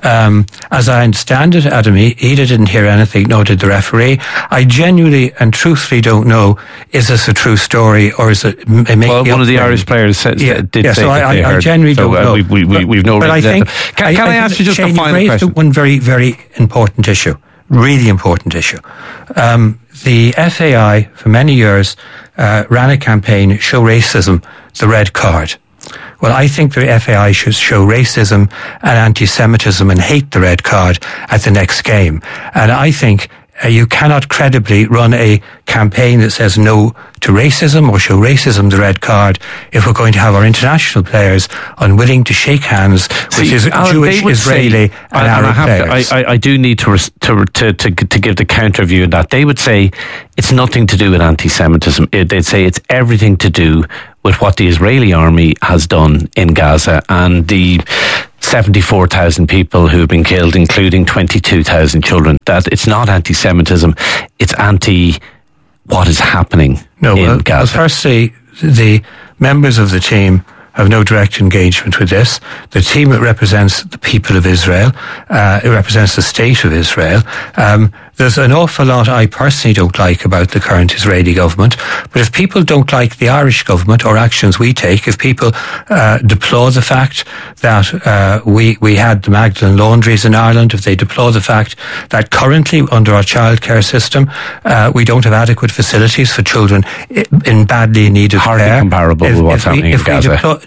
As I understand it, Adam Ida didn't hear anything, nor did the referee. I genuinely and truthfully don't know, is this a true story or is it making Well, one of the claims? Irish players did say so that they heard. I genuinely don't know. We've no but I reason. think, Can I ask you just Shane, a final you raised question? one very, very important issue. Really important issue. The FAI, for many years, ran a campaign, Show Racism, the Red Card. Well, I think the FAI should show racism and anti-Semitism and hate the red card at the next game. And I think you cannot credibly run a campaign that says no to racism or show racism the red card if we're going to have our international players unwilling to shake hands with Jewish, Israeli and Arab players. I do need to give the counter view in that. They would say it's nothing to do with anti-Semitism. They'd say it's everything to do with what the Israeli army has done in Gaza and the 74,000 people who have been killed, including 22,000 children. That it's not anti-Semitism, it's anti what is happening in Gaza. Well, firstly, the members of the team have no direct engagement with this. The team that represents the people of Israel, it represents the state of Israel. There's an awful lot I personally don't like about the current Israeli government, but if people don't like the Irish government or actions we take, if people deplore the fact that we had the Magdalen laundries in Ireland, if they deplore the fact that currently under our childcare system we don't have adequate facilities for children in badly needed care. Hardly comparable with what's happening in Gaza.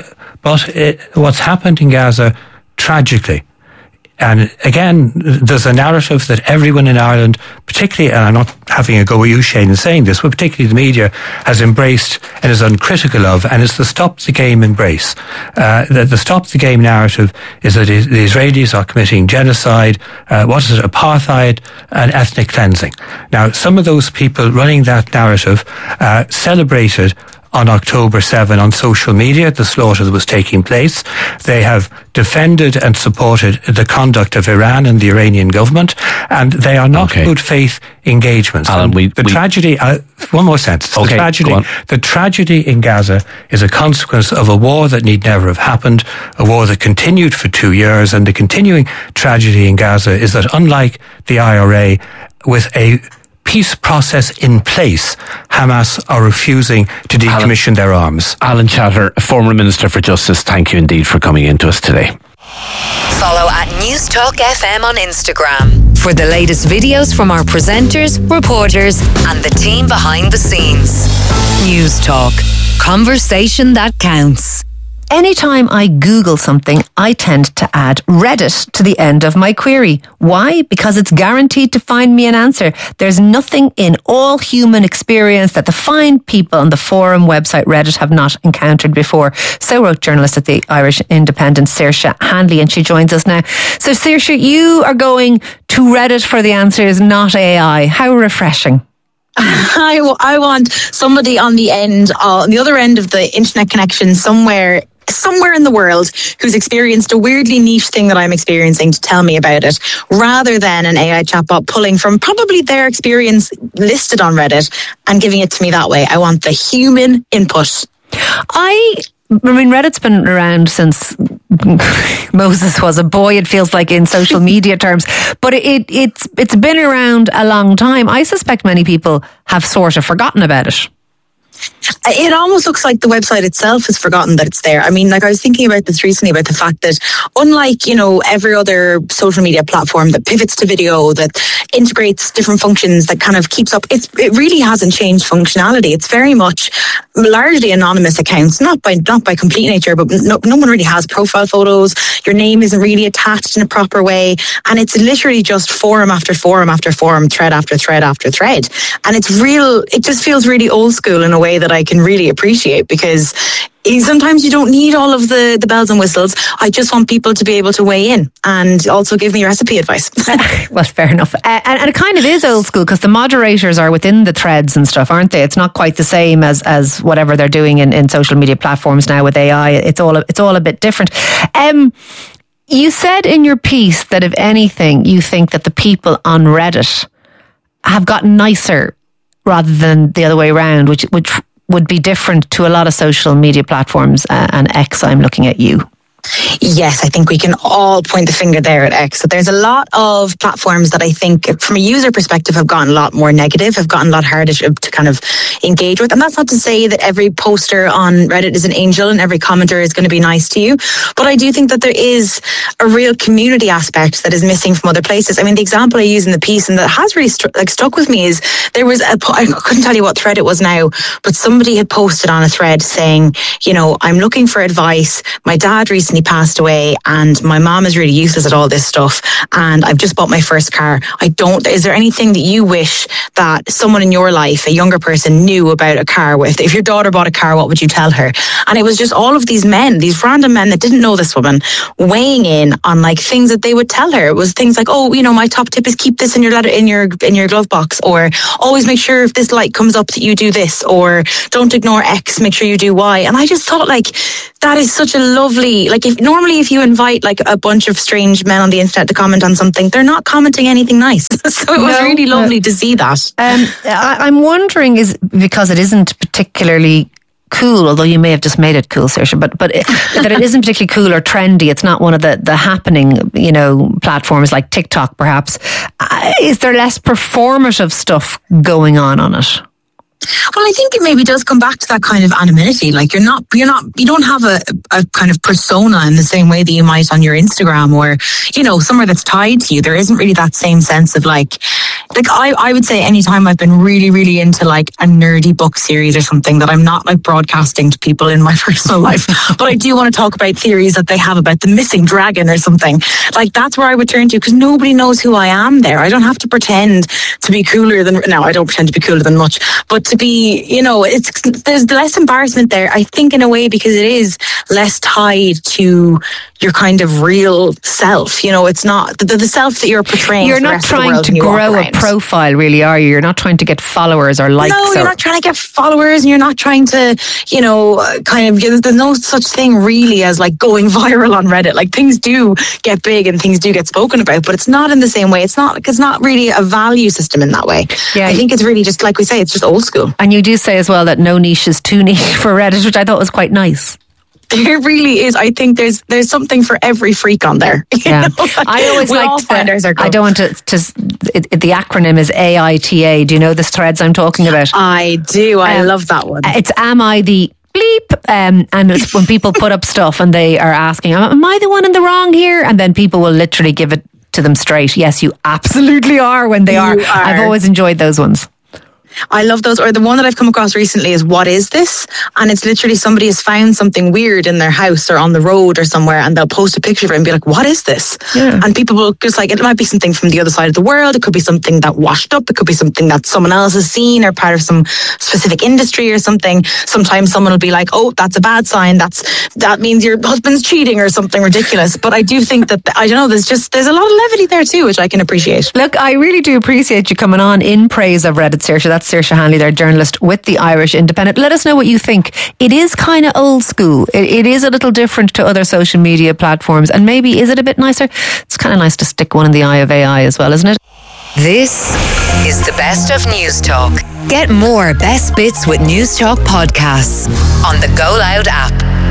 But what's happened in Gaza, tragically. And again, there's a narrative that everyone in Ireland, particularly, and I'm not having a go at you, Shane, in saying this, but particularly the media, has embraced and is uncritical of, and it's the stop the game embrace. The stop the game narrative is that the Israelis are committing genocide, apartheid, and ethnic cleansing. Now, some of those people running that narrative celebrated on October 7 on social media the slaughter that was taking place. They have defended and supported the conduct of Iran and the Iranian government, and they are not good faith engagements. Alan, tragedy, one more sentence. Okay, the tragedy in Gaza is a consequence of a war that need never have happened, a war that continued for 2 years, and the continuing tragedy in Gaza is that unlike the IRA, with a peace process in place, Hamas are refusing to decommission their arms. Alan Chatter, former Minister for Justice, thank you indeed for coming in to us today. Follow at News Talk FM on Instagram for the latest videos from our presenters, reporters, and the team behind the scenes. News Talk. Conversation that counts. Anytime I Google something, I tend to add Reddit to the end of my query. Why? Because it's guaranteed to find me an answer. There's nothing in all human experience that the fine people on the forum website Reddit have not encountered before. So wrote journalist at the Irish Independent, Saoirse Handley, and she joins us now. So Saoirse, you are going to Reddit for the answers, not AI. How refreshing. I want somebody on the other end of the internet connection somewhere in the world who's experienced a weirdly niche thing that I'm experiencing to tell me about it, rather than an AI chatbot pulling from probably their experience listed on Reddit and giving it to me that way. I want the human input. I mean, Reddit's been around since Moses was a boy, it feels like, in social media terms, but it's been around a long time. I suspect many people have sort of forgotten about it. It almost looks like the website itself has forgotten that it's there. I mean, like, I was thinking about this recently, about the fact that unlike, every other social media platform that pivots to video, that integrates different functions, that kind of keeps up, it really hasn't changed functionality. It's very much largely anonymous accounts, not by complete nature, but no one really has profile photos. Your name isn't really attached in a proper way. And it's literally just forum after forum after forum, thread after thread after thread. And it just feels really old school in a way that I can really appreciate, because sometimes you don't need all of the bells and whistles. I just want people to be able to weigh in and also give me recipe advice. Well, fair enough. And it kind of is old school, because the moderators are within the threads and stuff, aren't they? It's not quite the same as whatever they're doing in social media platforms now with AI. It's all a bit different. You said in your piece that if anything, you think that the people on Reddit have gotten nicer rather than the other way around, which would be different to a lot of social media platforms. And X, I'm looking at you. Yes, I think we can all point the finger there at X. So there's a lot of platforms that I think from a user perspective have gotten a lot more negative, have gotten a lot harder to kind of engage with. And that's not to say that every poster on Reddit is an angel and every commenter is going to be nice to you. But I do think that there is a real community aspect that is missing from other places. I mean, the example I use in the piece and that has really stuck with me is there was I couldn't tell you what thread it was now, but somebody had posted on a thread saying, you know, I'm looking for advice. My dad recently passed away and my mom is really useless at all this stuff and I've just bought my first car. Is there anything that you wish that someone in your life, a younger person, knew about a car? If your daughter bought a car, what would you tell her? And it was just all of these men, these random men that didn't know this woman, weighing in on like things that they would tell her. It was things like, oh, you know, my top tip is keep this in your letter in your glove box, or always make sure if this light comes up that you do this, or don't ignore X, make sure you do Y. And I just thought like that is such a lovely, like if you invite like a bunch of strange men on the internet to comment on something, they're not commenting anything nice. So it was really lovely to see that. I'm wondering, is because it isn't particularly cool, although you may have just made it cool, Saoirse, but that it isn't particularly cool or trendy. It's not one of the happening, you know, platforms like TikTok, perhaps. Is there less performative stuff going on it? Well, I think it maybe does come back to that kind of anonymity. Like you don't have a kind of persona in the same way that you might on your Instagram or, you know, somewhere that's tied to you. There isn't really that same sense of like I would say anytime I've been really, really into like a nerdy book series or something that I'm not like broadcasting to people in my personal life, but I do want to talk about theories that they have about the missing dragon or something. Like that's where I would turn to because nobody knows who I am there. I don't have to pretend to be cooler than, no, I don't pretend to be cooler than much, but to be, you know, there's less embarrassment there, I think, in a way, because it is less tied to your kind of real self. You know, it's not the self that you're portraying. You're not trying to grow a profile, really, are you? You're not trying to get followers or likes. No, you're not trying to get followers, and you're not trying to, you know, kind of, there's no such thing really as like going viral on Reddit. Like things do get big and things do get spoken about, but it's not in the same way. It's not really a value system in that way. Yeah, I think it's really just, like we say, it's just old school. And you do say as well that no niche is too niche for Reddit, which I thought was quite nice. There really is. I think there's something for every freak on there. Yeah, I always like I don't want to. The acronym is AITA. Do you know the threads I'm talking about? I do. I love that one. It's Am I the Bleep? And it's when people put up stuff and they are asking, am I the one in the wrong here? And then people will literally give it to them straight. Yes, you absolutely are when they are. I've always enjoyed those ones. I love those. Or the one that I've come across recently is What Is This? And it's literally somebody has found something weird in their house or on the road or somewhere, and they'll post a picture of it and be like, what is this? Yeah. And people will just like, it might be something from the other side of the world. It could be something that washed up. It could be something that someone else has seen or part of some specific industry or something. Sometimes someone will be like, oh, that's a bad sign. That means your husband's cheating or something ridiculous. But I do think that, I don't know, there's a lot of levity there too, which I can appreciate. Look, I really do appreciate you coming on in praise of Reddit, Saoirse. That's Saoirse Hanley, their journalist with the Irish Independent. Let us know what you think. It is kind of old school. It is a little different to other social media platforms, and maybe is it a bit nicer? It's kind of nice to stick one in the eye of AI as well, isn't it? This is the best of News Talk. Get more best bits with News Talk podcasts on the Go Loud app.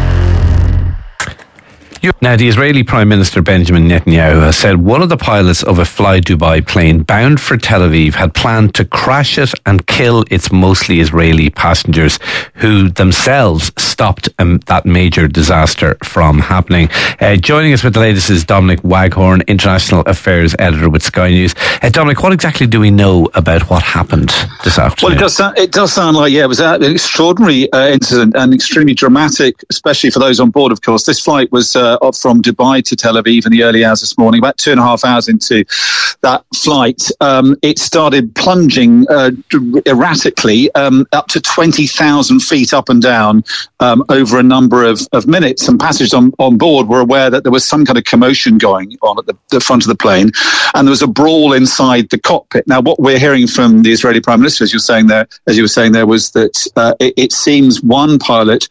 Now, the Israeli Prime Minister Benjamin Netanyahu has said one of the pilots of a Fly Dubai plane bound for Tel Aviv had planned to crash it and kill its mostly Israeli passengers, who themselves stopped that major disaster from happening. Joining us with the latest is Dominic Waghorn, International Affairs Editor with Sky News. Dominic, what exactly do we know about what happened this afternoon? Well, it does sound like, it was an extraordinary incident and extremely dramatic, especially for those on board, of course. This flight was up from Dubai to Tel Aviv in the early hours this morning. About 2.5 hours into that flight, it started plunging erratically up to 20,000 feet up and down over a number of minutes. And passengers on board were aware that there was some kind of commotion going on at the front of the plane, and there was a brawl inside the cockpit. Now, what we're hearing from the Israeli Prime Minister, as you were saying there, was that it seems one pilot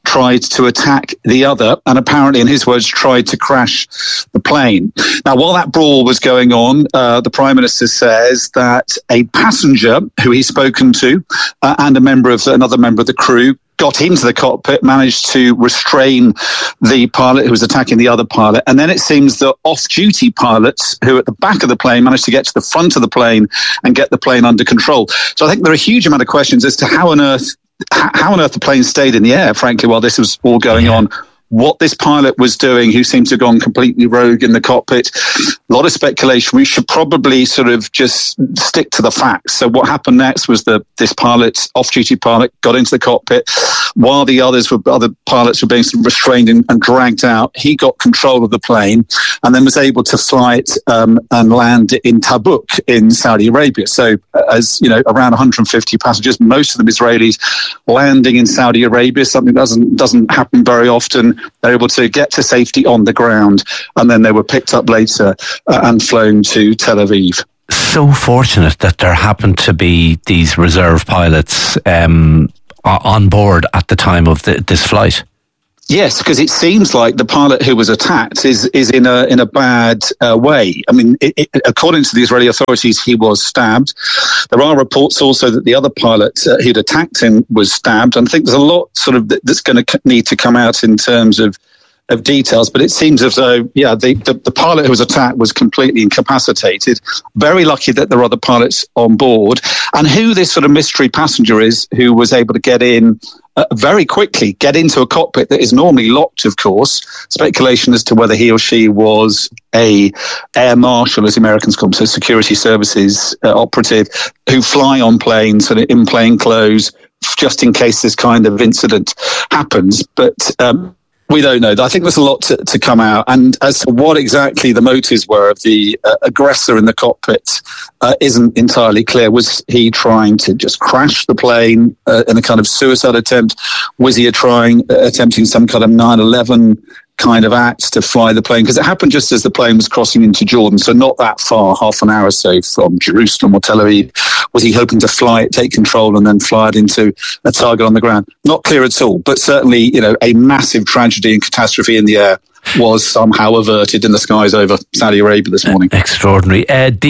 tried to attack the other, and apparently, in his words, tried to crash the plane. Now, while that brawl was going on, the Prime Minister says that a passenger who he's spoken to and another member of the crew got into the cockpit, managed to restrain the pilot who was attacking the other pilot. And then it seems that off-duty pilots who were at the back of the plane managed to get to the front of the plane and get the plane under control. So I think there are a huge amount of questions as to how on earth the plane stayed in the air, frankly, while this was all going on. What this pilot was doing, who seemed to have gone completely rogue in the cockpit. A lot of speculation. We should probably sort of just stick to the facts. So what happened next was this pilot, off-duty pilot, got into the cockpit while the other pilots were being sort of restrained and dragged out. He got control of the plane and then was able to fly it and land in Tabuk in Saudi Arabia. So as you know, around 150 passengers, most of them Israelis, landing in Saudi Arabia, something that doesn't happen very often. They were able to get to safety on the ground, and then they were picked up later and flown to Tel Aviv. So fortunate that there happened to be these reserve pilots on board at the time of this flight. Yes, because it seems like the pilot who was attacked is in a bad way. I mean, according to the Israeli authorities, he was stabbed. There are reports also that the other pilot who'd attacked him was stabbed. And I think there's a lot sort of that's going to need to come out in terms of details, but it seems as though, the pilot who was attacked was completely incapacitated. Very lucky that there are other pilots on board, and who this sort of mystery passenger is who was able to get in very quickly, get into a cockpit that is normally locked, of course. Speculation as to whether he or she was a air marshal, as the Americans call them, so security services operative, who fly on planes and in plain clothes just in case this kind of incident happens. But we don't know. I think there's a lot to come out. And as to what exactly the motives were of the aggressor in the cockpit isn't entirely clear. Was he trying to just crash the plane in a kind of suicide attempt? Was he attempting some kind of 9/11 kind of act to fly the plane? Because it happened just as the plane was crossing into Jordan, so not that far, half an hour or so from Jerusalem or Tel Aviv. Was he hoping to fly it, take control, and then fly it into a target on the ground? Not clear at all, but certainly, a massive tragedy and catastrophe in the air was somehow averted in the skies over Saudi Arabia this morning. Extraordinary.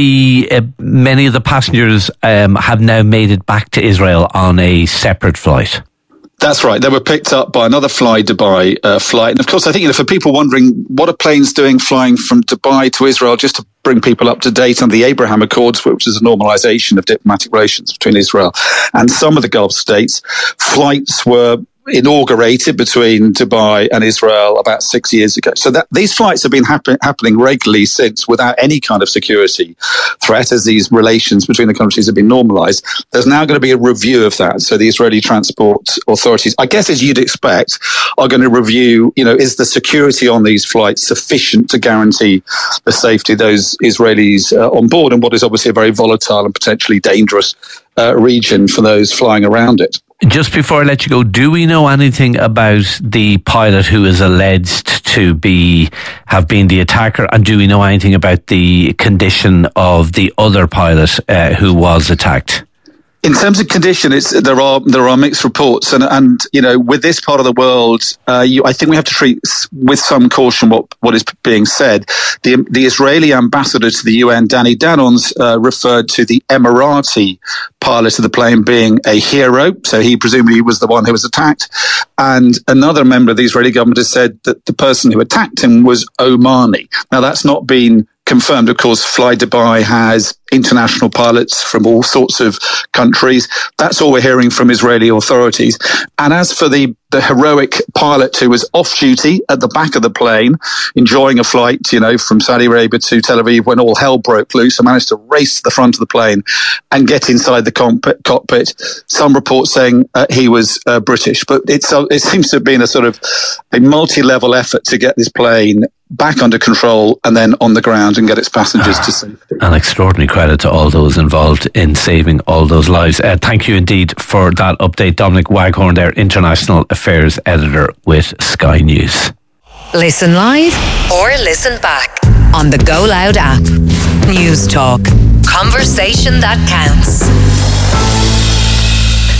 Many of the passengers have now made it back to Israel on a separate flight. That's right. They were picked up by another Fly Dubai flight. And of course, I think, for people wondering what are planes doing flying from Dubai to Israel, just to bring people up to date on the Abraham Accords, which is a normalization of diplomatic relations between Israel and some of the Gulf states, flights were inaugurated between Dubai and Israel about 6 years ago. So that these flights have been happening regularly since, without any kind of security threat, as these relations between the countries have been normalized. There's now going to be a review of that. So the Israeli transport authorities, I guess as you'd expect, are going to review, is the security on these flights sufficient to guarantee the safety of those Israelis on board, and what is obviously a very volatile and potentially dangerous region for those flying around it. Just before I let you go, do we know anything about the pilot who is alleged to have been the attacker, and do we know anything about the condition of the other pilot who was attacked? In terms of condition, there are mixed reports, and with this part of the world, I think we have to treat with some caution what is being said. The Israeli ambassador to the UN, Danny Danons, referred to the Emirati pilot of the plane being a hero, so he presumably was the one who was attacked. And another member of the Israeli government has said that the person who attacked him was Omani. Now, that's not been confirmed. Of course, Fly Dubai has international pilots from all sorts of countries. That's all we're hearing from Israeli authorities. And as for the heroic pilot who was off duty at the back of the plane, enjoying a flight, from Saudi Arabia to Tel Aviv when all hell broke loose, and managed to race to the front of the plane and get inside the cockpit. Some reports saying he was British, but it seems to have been a sort of a multi-level effort to get this plane back under control and then on the ground and get its passengers to safety. An extraordinary credit to all those involved in saving all those lives. Thank you indeed for that update. Dominic Waghorn there, International Affairs Editor with Sky News. Listen live or listen back on the Go Loud app. News Talk. Conversation that counts.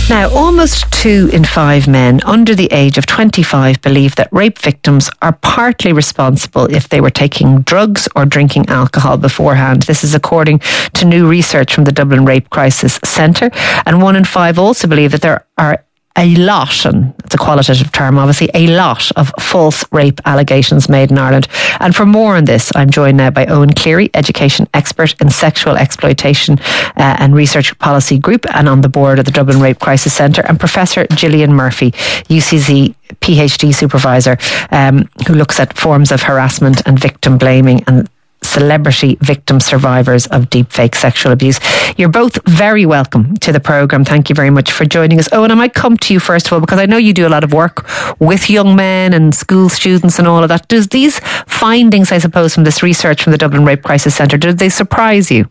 Now, almost 2 in 5 men under the age of 25 believe that rape victims are partly responsible if they were taking drugs or drinking alcohol beforehand. This is according to new research from the Dublin Rape Crisis Centre. And 1 in 5 also believe that there are a lot, and it's a qualitative term obviously, a lot of false rape allegations made in Ireland. And for more on this, I'm joined now by Owen Cleary, education expert in sexual exploitation and research policy group and on the board of the Dublin Rape Crisis Centre, and Professor Gillian Murphy, UCC PhD supervisor, who looks at forms of harassment and victim blaming and celebrity victim survivors of deepfake sexual abuse. You're both very welcome to the programme. Thank you very much for joining us. Owen, I might come to you first of all, because I know you do a lot of work with young men and school students and all of that. Does these findings, I suppose, from this research from the Dublin Rape Crisis Centre, did they surprise you?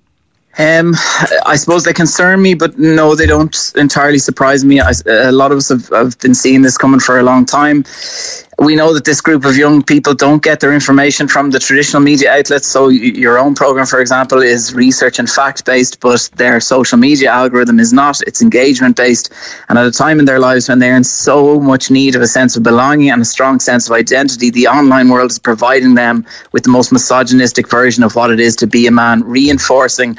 I suppose they concern me, but no, they don't entirely surprise me. A lot of us have been seeing this coming for a long time. We know that this group of young people don't get their information from the traditional media outlets. So your own program, for example, is research and fact-based, but their social media algorithm is not. It's engagement-based. And at a time in their lives when they're in so much need of a sense of belonging and a strong sense of identity, the online world is providing them with the most misogynistic version of what it is to be a man, reinforcing